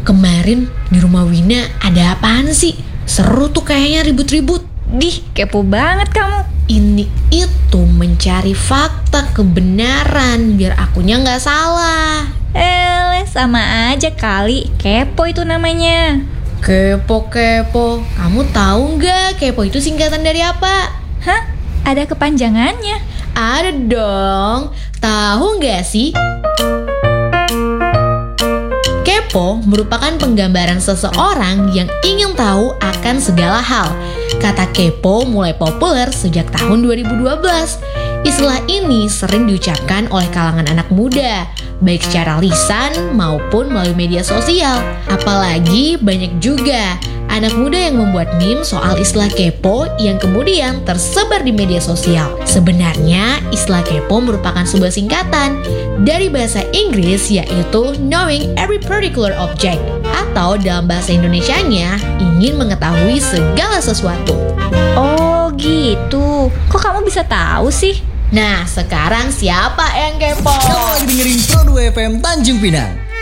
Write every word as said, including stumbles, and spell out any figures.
Kemarin di rumah Wina ada apaan sih? Seru tuh kayaknya ribut-ribut. Dih, kepo banget kamu. Ini itu mencari fakta kebenaran biar akunya nggak salah. Eh, sama aja kali. Kepo itu namanya. Kepo-kepo. Kamu tahu nggak kepo itu singkatan dari apa? Hah? Ada kepanjangannya? Ada dong. Tahu nggak sih? Kepo merupakan penggambaran seseorang yang ingin tahu akan segala hal. Kata kepo mulai populer sejak tahun dua ribu dua belas. Istilah ini sering diucapkan oleh kalangan anak muda, baik secara lisan maupun melalui media sosial. Apalagi banyak juga anak muda yang membuat meme soal istilah kepo yang kemudian tersebar di media sosial. Sebenarnya istilah kepo merupakan sebuah singkatan dari bahasa Inggris yaitu knowing every particular object, atau dalam bahasa Indonesianya ingin mengetahui segala sesuatu. Oh gitu. Kok kamu bisa tahu sih? Nah, sekarang siapa yang kepo? Kamu lagi dengerin Pro dua F M Tanjung Pinang.